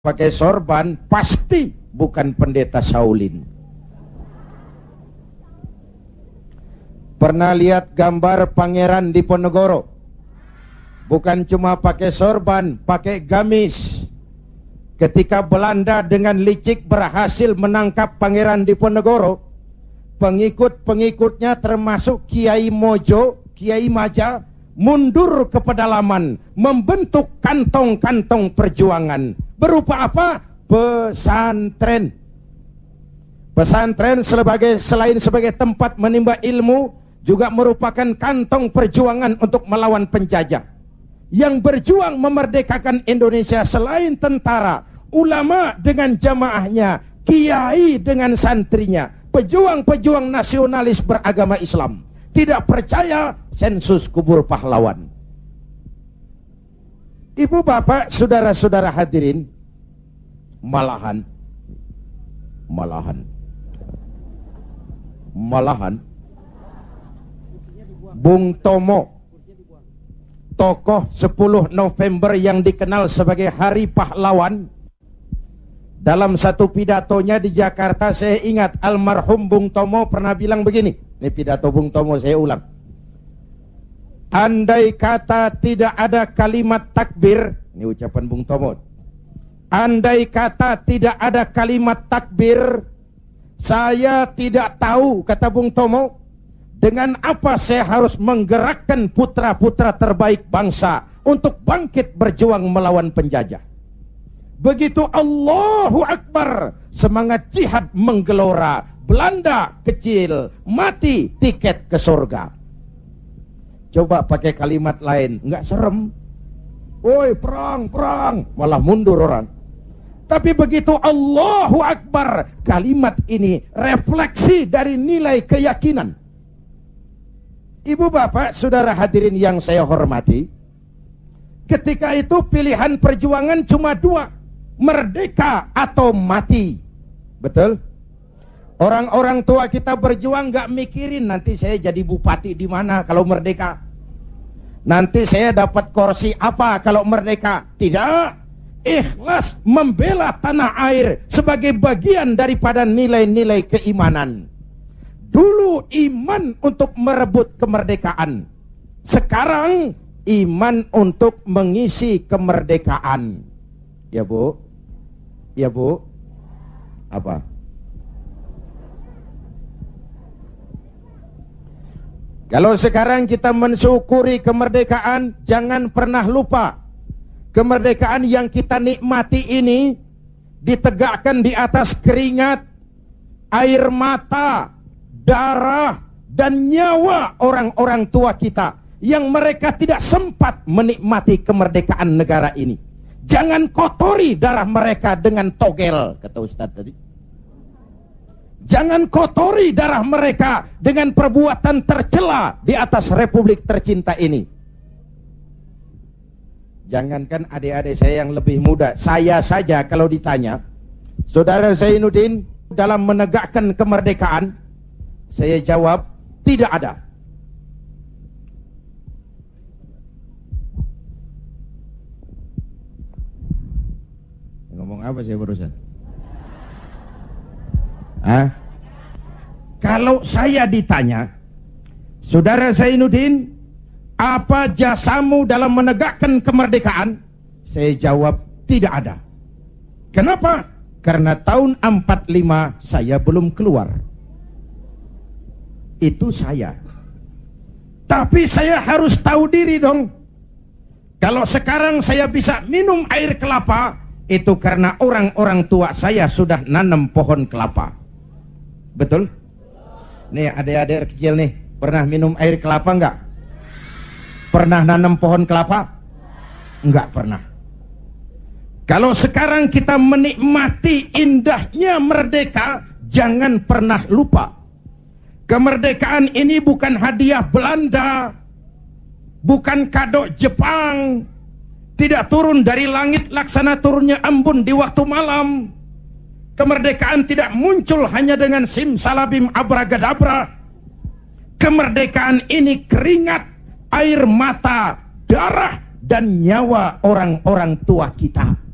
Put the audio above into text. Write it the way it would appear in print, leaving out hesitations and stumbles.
pakai sorban pasti bukan pendeta Shaolin. Pernah lihat gambar Pangeran Diponegoro? Bukan cuma pakai sorban, pakai gamis. Ketika Belanda dengan licik berhasil menangkap Pangeran Diponegoro, pengikut-pengikutnya termasuk Kiai Mojo, Kiai Maja, mundur ke pedalaman, membentuk kantong-kantong perjuangan. Berupa apa? Pesantren. Pesantren selain sebagai tempat menimba ilmu, juga merupakan kantong perjuangan untuk melawan penjajah. Yang berjuang memerdekakan Indonesia selain tentara, ulama dengan jamaahnya, kiai dengan santrinya, pejuang-pejuang nasionalis beragama Islam. Tidak percaya sensus kubur pahlawan. Ibu bapak, saudara-saudara hadirin, malahan Bung Tomo, tokoh 10 November yang dikenal sebagai Hari Pahlawan, dalam satu pidatonya di Jakarta, saya ingat almarhum Bung Tomo pernah bilang begini. Ini pidato Bung Tomo, saya ulang. Andai kata tidak ada kalimat takbir, ini ucapan Bung Tomo. Andai kata tidak ada kalimat takbir, saya tidak tahu, kata Bung Tomo, dengan apa saya harus menggerakkan putra-putra terbaik bangsa untuk bangkit berjuang melawan penjajah. Begitu Allahu Akbar, semangat jihad menggelora. Belanda kecil, mati tiket ke surga. Coba pakai kalimat lain, nggak serem. Woi, perang, perang, malah mundur orang. Tapi begitu Allahu Akbar, kalimat ini refleksi dari nilai keyakinan. Ibu bapak, saudara hadirin yang saya hormati, ketika itu pilihan perjuangan cuma dua, merdeka atau mati. Betul? Orang-orang tua kita berjuang gak mikirin nanti saya jadi bupati di mana kalau merdeka. Nanti saya dapat kursi apa kalau merdeka. Tidak. Ikhlas membela tanah air sebagai bagian daripada nilai-nilai keimanan. Dulu iman untuk merebut kemerdekaan. Sekarang iman untuk mengisi kemerdekaan. Ya Bu? Ya Bu? Apa? Kalau sekarang kita mensyukuri kemerdekaan, jangan pernah lupa kemerdekaan yang kita nikmati ini ditegakkan di atas keringat, air mata, darah, dan nyawa orang-orang tua kita yang mereka tidak sempat menikmati kemerdekaan negara ini. Jangan kotori darah mereka dengan togel, kata Ustadz tadi. Jangan kotori darah mereka dengan perbuatan tercela di atas republik tercinta ini. Jangankan adik-adik saya yang lebih muda, saya saja kalau ditanya, Saudara Zainuddin dalam menegakkan kemerdekaan, saya jawab, tidak ada. Ngomong apa saya barusan? Kalau saya ditanya, Saudara Zainuddin, apa jasamu dalam menegakkan kemerdekaan? Saya jawab, tidak ada. Kenapa? Karena tahun 45 saya belum keluar. Itu saya. Tapi saya harus tahu diri dong. Kalau sekarang saya bisa minum air kelapa, itu karena orang-orang tua saya sudah nanam pohon kelapa. Betul? Nih adik-adik kecil nih, pernah minum air kelapa enggak? Pernah nanam pohon kelapa? Enggak pernah. Kalau sekarang kita menikmati indahnya merdeka, jangan pernah lupa. Kemerdekaan ini bukan hadiah Belanda, bukan kado Jepang, tidak turun dari langit laksana turunnya embun di waktu malam. Kemerdekaan tidak muncul hanya dengan simsalabim abragadabra. Kemerdekaan ini keringat, air mata, darah, dan nyawa orang-orang tua kita.